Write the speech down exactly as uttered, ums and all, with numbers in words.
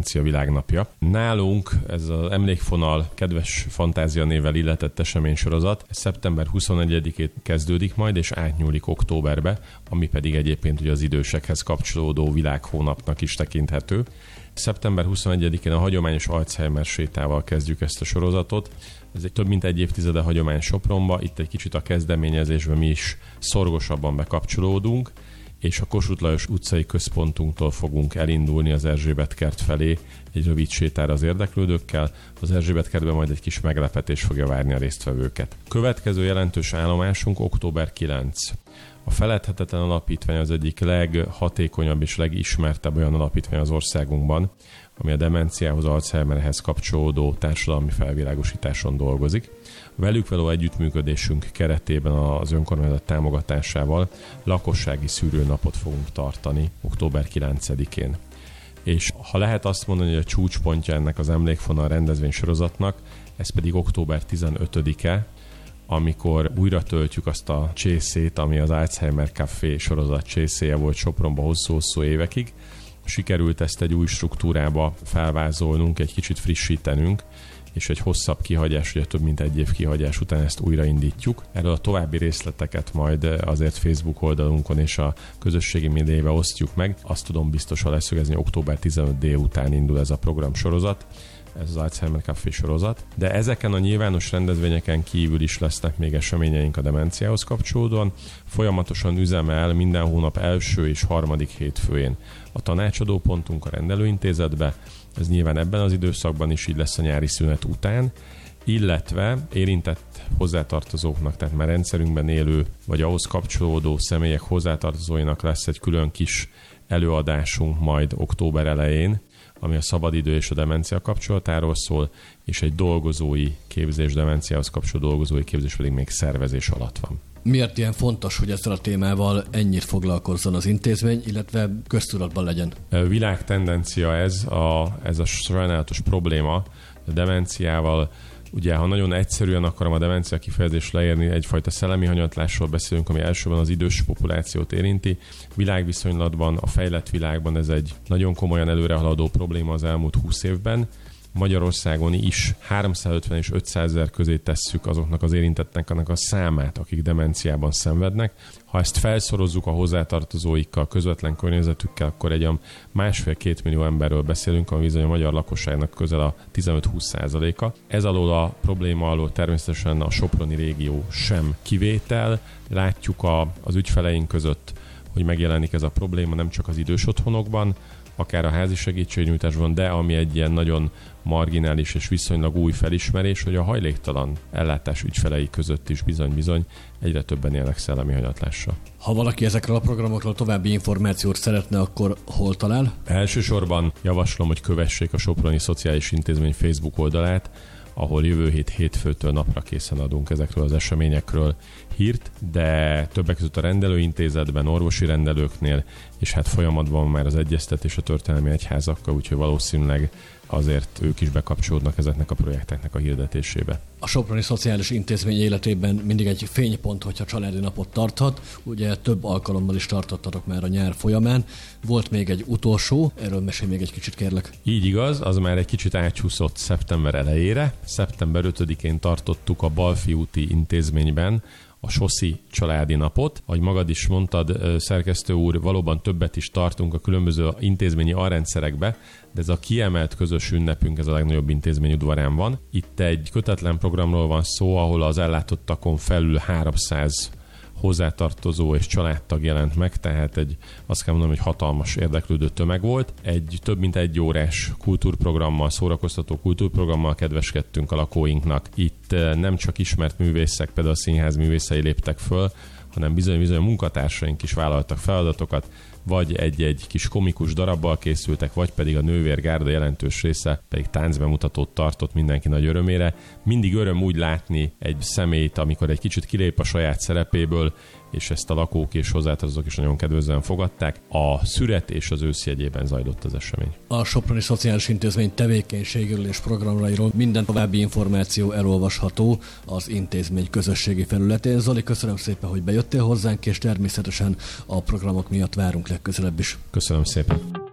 Demencia Világnapja. Nálunk ez az Emlékfonal kedves fantázia névvel illetett eseménysorozat szeptember huszonegyedikén kezdődik majd, és átnyúlik októberbe, ami pedig egyébként ugye az idősekhez kapcsolódó világhónapnak is tekinthető. szeptember huszonegyedikén a hagyományos Alzheimer sétával kezdjük ezt a sorozatot. Ez egy több mint egy évtizede hagyomány Sopronba, itt egy kicsit a kezdeményezésben mi is szorgosabban bekapcsolódunk, és a Kossuth Lajos utcai központunktól fogunk elindulni az Erzsébet kert felé egy rövid sétára az érdeklődőkkel. Az Erzsébet kertben majd egy kis meglepetés fogja várni a résztvevőket. Következő jelentős állomásunk október kilencedike. A Feledhetetlen Alapítvány az egyik leghatékonyabb és legismertebb olyan alapítvány az országunkban, ami a demenciához, Alzheimerhez kapcsolódó társadalmi felvilágosításon dolgozik. Velük való együttműködésünk keretében az önkormányzat támogatásával lakossági szűrőnapot fogunk tartani október kilencedikén. És ha lehet azt mondani, hogy a csúcspontja ennek az Emlékfonal rendezvénysorozatnak, ez pedig október tizenötödike, amikor újra töltjük azt a csészét, ami az Alzheimer Café sorozat csészéje volt Sopronba hosszú-hosszú évekig. Sikerült ezt egy új struktúrába felvázolnunk, egy kicsit frissítenünk, és egy hosszabb kihagyás, ugye több mint egy év kihagyás után ezt újraindítjuk. Erről a további részleteket majd azért Facebook oldalunkon és a közösségi médiában osztjuk meg. Azt tudom biztosan leszögezni, október tizenötödike délután indul ez a programsorozat, ez az Alzheimer Café sorozat, de ezeken a nyilvános rendezvényeken kívül is lesznek még eseményeink a demenciához kapcsolódóan. Folyamatosan üzemel minden hónap első és harmadik hétfőjén a tanácsadópontunk a rendelőintézetbe, ez nyilván ebben az időszakban is így lesz a nyári szünet után, illetve érintett hozzátartozóknak, tehát már rendszerünkben élő vagy ahhoz kapcsolódó személyek hozzátartozóinak lesz egy külön kis előadásunk majd október elején, ami a szabadidő és a demencia kapcsolatáról szól, és egy dolgozói képzés, demenciához kapcsolódó dolgozói képzés pedig még szervezés alatt van. Miért ilyen fontos, hogy ezzel a témával ennyit foglalkozzon az intézmény, illetve köztudatban legyen? Világ tendencia ez a, ez a sajnálatos probléma, a demenciával. Ugye, ha nagyon egyszerűen akarom a demencia kifejezést leírni, egyfajta szellemi hanyatlásról beszélünk, ami elsőben az idős populációt érinti. Világviszonylatban, a fejlett világban ez egy nagyon komolyan előrehaladó probléma az elmúlt húsz évben. Magyarországon is háromszázötven és ötszázezer közé tesszük azoknak az érintettnek annak a számát, akik demenciában szenvednek. Ha ezt felszorozzuk a hozzátartozóikkal, közvetlen környezetükkel, akkor egy másfél-két millió emberről beszélünk, ami bizony a magyar lakosságnak közel a tizenöt-húsz százaléka. Ez alól a probléma alól természetesen a soproni régió sem kivétel. Látjuk a, az ügyfeleink között, hogy megjelenik ez a probléma nem csak az idős otthonokban, akár a házi segítségnyújtásban, de ami egy ilyen nagyon marginális és viszonylag új felismerés, hogy a hajléktalan ellátás ügyfelei között is bizony-bizony egyre többen élnek szellemi hanyatlással. Ha valaki ezekről a programokról további információt szeretne, akkor hol talál? Elsősorban javaslom, hogy kövessék a Soproni Szociális Intézmény Facebook oldalát, ahol jövő hét hétfőtől napra készen adunk ezekről az eseményekről hírt, de többek között a rendelőintézetben, orvosi rendelőknél, és hát folyamatban már az egyeztetés a történelmi egyházakkal, úgyhogy valószínűleg azért ők is bekapcsolódnak ezeknek a projekteknek a hirdetésébe. A Soproni Szociális Intézmény életében mindig egy fénypont, hogyha családi napot tarthat. Ugye több alkalommal is tartottatok már a nyár folyamán. Volt még egy utolsó, erről mesélj még egy kicsit, kérlek. Így igaz, az már egy kicsit átcsúszott szeptember elejére. szeptember ötödikén tartottuk a Balfi úti intézményben a Soszi családi napot. Ahogy magad is mondtad, szerkesztő úr, valóban többet is tartunk a különböző intézményi alrendszerekbe, de ez a kiemelt közös ünnepünk, ez a legnagyobb intézmény udvarán van. Itt egy kötetlen programról van szó, ahol az ellátottakon felül háromszáz hozzátartozó és családtag jelent meg, tehát egy, azt kell mondanom, hogy hatalmas érdeklődő tömeg volt. Egy több mint egy órás kultúrprogrammal, szórakoztató kultúrprogrammal kedveskedtünk a lakóinknak. Itt nem csak ismert művészek, például a színház művészei léptek föl, hanem bizony-bizony a munkatársaink is vállaltak feladatokat, vagy egy-egy kis komikus darabbal készültek, vagy pedig a nővérgárda jelentős része pedig táncbemutatót tartott mindenki nagy örömére. Mindig öröm úgy látni egy személyt, amikor egy kicsit kilép a saját szerepéből, és ezt a lakók és hozzátartozók is nagyon kedvezően fogadták. A szüret és az ősz jegyében zajlott az esemény. A Soproni Szociális Intézmény tevékenységéről és programrairól minden további információ elolvasható az intézmény közösségi felületén. Zoli, köszönöm szépen, hogy bejöttél hozzánk, és természetesen a programok miatt várunk legközelebb is. Köszönöm szépen.